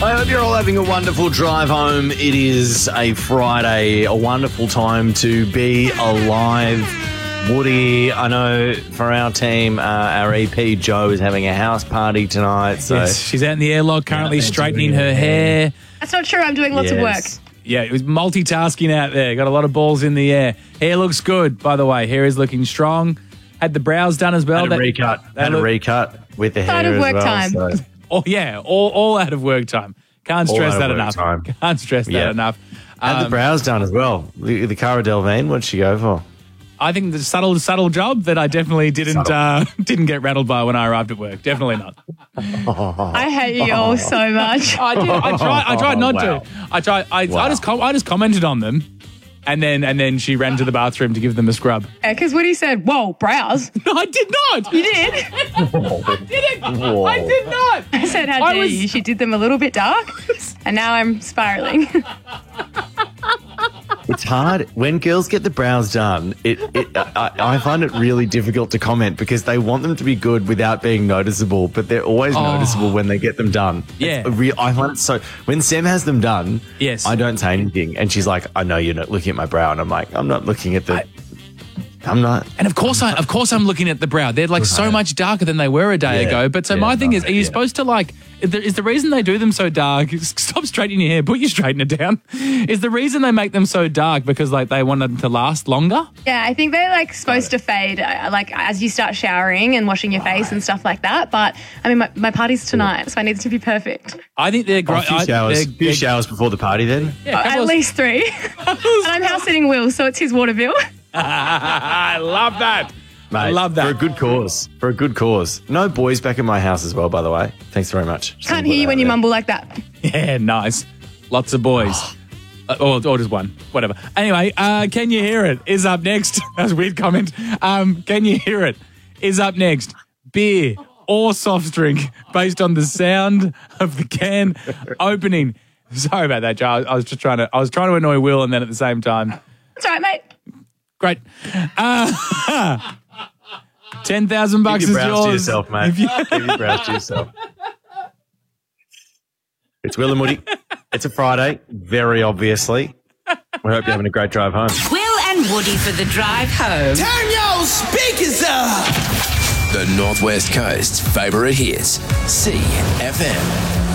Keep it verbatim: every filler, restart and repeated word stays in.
I hope you're all having a wonderful drive home. It is a Friday, a wonderful time to be alive. Woody, I know for our team, uh, our E P Joe is having a house party tonight. So yes, she's out in the airlock currently yeah, straightening her hair. That's not true. I'm doing lots yes. of work. Yeah, it was multitasking out there. Got a lot of balls in the air. Hair looks good, by the way. Hair is looking strong. Had the brows done as well. Had a That- recut. that Had a look- recut with the Out hair of work as well. time. So. Oh, yeah, all, all out of work time. Can't All stress out that of work enough. time. Can't stress that Yeah. enough. Had the Um, brows done as well. The, the Cara Delevingne, what'd she go for? I think the subtle, subtle job that I definitely didn't uh, didn't get rattled by when I arrived at work. Definitely not. I hate you all so much. I did. I tried. I tried not Wow. to. I tried. I, Wow. I just. Com- I just commented on them, and then and then she ran to the bathroom to give them a scrub. Yeah, because Woody said, whoa, brows. No, I did not. You did. I didn't. Whoa. I did not. I said, how I dare was- you? She did them a little bit dark, and now I'm spiraling. It's hard when girls get the brows done. It, it I, I find it really difficult to comment because they want them to be good without being noticeable, but they're always Oh. noticeable when they get them done. Yeah. It's a real, I find it so. When Sam has them done, Yes. I don't say anything, and she's like, "I know you're not looking at my brow," and I'm like, "I'm not looking at the." I, am not. And of course, I of course I'm looking at the brow. They're like so much darker than they were a day Yeah. ago. But so Yeah, my thing is, right, are you yeah. supposed to like? Is the, is the reason they do them so dark? Stop straightening your hair. Put your straightener down. Is the reason they make them so dark because like they want them to last longer? Yeah, I think they're like supposed to fade uh, like as you start showering and washing your face and stuff like that. But I mean, my, my party's tonight, so I need it to be perfect. I think they're A great. few showers, few showers before the party. Then Yeah, At least three. And I'm house sitting Will, so it's his water bill. I love that. Mate, I love that. for a good cause. For a good cause. No boys back in my house as well, by the way. Thanks very much. Just Can't gonna put hear you that when out you there. mumble like that. Yeah, nice. Lots of boys. Uh, or, or just one. Whatever. Anyway, uh, Can You Hear It is up next. That's a weird comment. Um, Can You Hear It is up next. Beer or soft drink based on the sound of the can opening. Sorry about that, Joe. I was just trying to I was trying to annoy Will and then at the same time. That's all right, mate. Great. Uh, ten thousand bucks Keep your is brows to yours. yourself, mate. If you- Keep your brows to yourself. It's Will and Woody. It's a Friday, very obviously. We hope you're having a great drive home. Will and Woody for the drive home. Turn your speakers up! The Northwest Coast's favourite hits, C F M.